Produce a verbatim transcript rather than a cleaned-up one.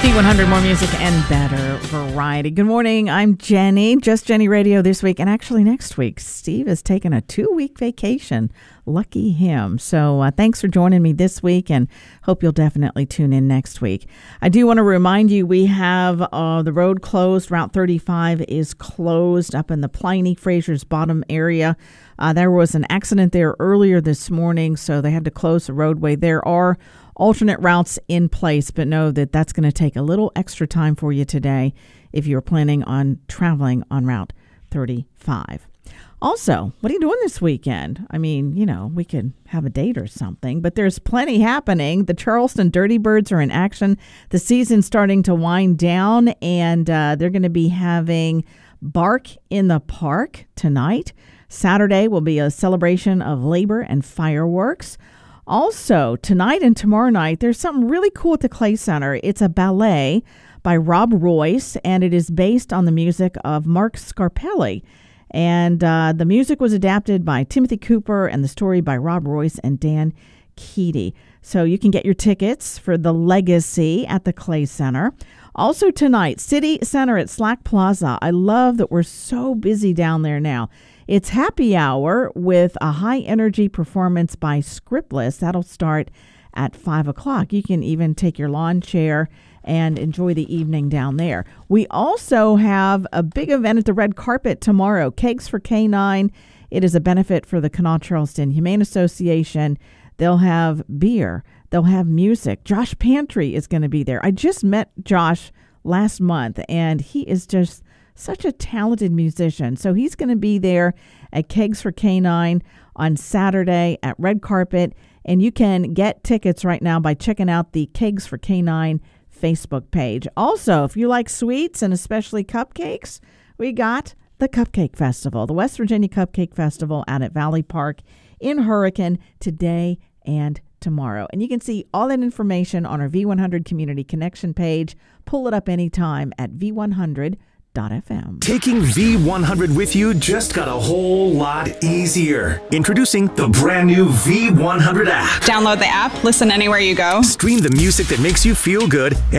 V one hundred, more music and better variety. Good morning. I'm Jenny. Just Jenny Radio this week. And actually next week, Steve is taking a two-week vacation. Lucky him. So uh, thanks for joining me this week, and hope you'll definitely tune in next week. I do want to remind you we have uh, the road closed. Route thirty-five is closed up in the Pliny Fraser's Bottom area. Uh, there was an accident there earlier this morning, so they had to close the roadway. There are alternate routes in place, but know that that's going to take a little extra time for you today if you're planning on traveling on Route thirty-five. Also, what are you doing this weekend? I mean, you know, we could have a date or something, but there's plenty happening. The Charleston Dirty Birds are in action. The season's starting to wind down, and uh, they're going to be having Bark in the Park tonight. Saturday will be a celebration of labor and fireworks. Also, tonight and tomorrow night, there's something really cool at the Clay Center. It's a ballet by Rob Royce, and it is based on the music of Mark Scarpelli. And uh, the music was adapted by Timothy Cooper, and the story by Rob Royce and Dan Keaty. So you can get your tickets for The Legacy at the Clay Center. Also tonight, City Center at Slack Plaza. I love that we're so busy down there now. It's happy hour with a high-energy performance by Scriptless. That'll start at five o'clock. You can even take your lawn chair and enjoy the evening down there. We also have a big event at the Red Carpet tomorrow, Kegs for K nine. It is a benefit for the Kanawha Charleston Humane Association. They'll have beer. They'll have music. Josh Pantry is going to be there. I just met Josh last month, and he is just such a talented musician. So he's going to be there at Kegs for K nine on Saturday at Red Carpet. And you can get tickets right now by checking out the Kegs for K nine Facebook page. Also, if you like sweets and especially cupcakes, we got the Cupcake Festival, the West Virginia Cupcake Festival out at Valley Park in Hurricane today and tomorrow. And you can see all that information on our V one hundred Community Connection page. Pull it up anytime at v one hundred dot f m. Taking V one hundred with you just got a whole lot easier. Introducing the brand new V one hundred app. Download the app, listen anywhere you go. Stream the music that makes you feel good